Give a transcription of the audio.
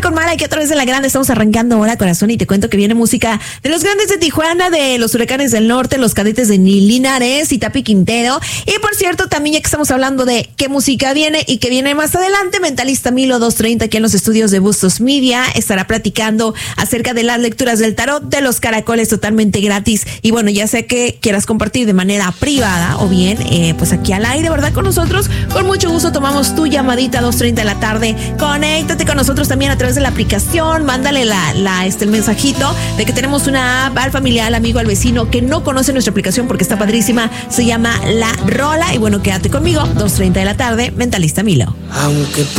con Mala, que a través de la grande estamos arrancando ahora, corazón, y te cuento que viene música de los grandes de Tijuana, de los Huracanes del Norte, los Cadetes de Linares y Tapi Quintero. Y por cierto, también ya que estamos hablando de qué música viene y que viene más adelante, Mentalista Milo 230 aquí en los estudios de Bustos Media estará platicando acerca de las lecturas del tarot de los caracoles totalmente gratis. Y bueno, ya sé que quieras compartir de manera privada o bien pues aquí al aire, ¿verdad? Con nosotros, con mucho gusto tomamos tu llamadita a 2:30 de la tarde. Conéctate con nosotros también a través de la aplicación, mándale el mensajito de que tenemos una app al familiar, al amigo, al vecino que no conoce nuestra aplicación porque está padrísima, se llama La Rola. Y bueno, quédate conmigo, 2:30 de la tarde, Mentalista Milo. Aunque